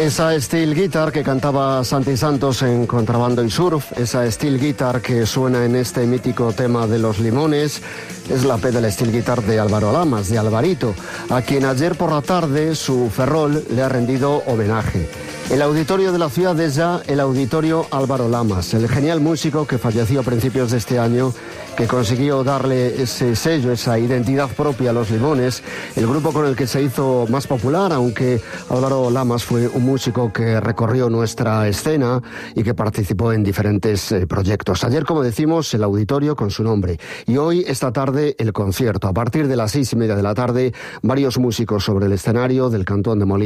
Esa steel guitar que cantaba Santi Santos en Contrabando y Surf, esa steel guitar que suena en este mítico tema de Los Limones, es la pedal steel guitar de Álvaro Lamas, de Alvarito, a quien ayer por la tarde su Ferrol le ha rendido homenaje. El auditorio de la ciudad es ya el Auditorio Álvaro Lamas, el genial músico que falleció a principios de este año, que consiguió darle ese sello, esa identidad propia a Los Limones, el grupo con el que se hizo más popular, aunque Álvaro Lamas fue un músico que recorrió nuestra escena y que participó en diferentes proyectos. Ayer, como decimos, el auditorio con su nombre, y hoy, esta tarde, el concierto. A partir de las 6:30 de la tarde, varios músicos sobre el escenario del Cantón de Molina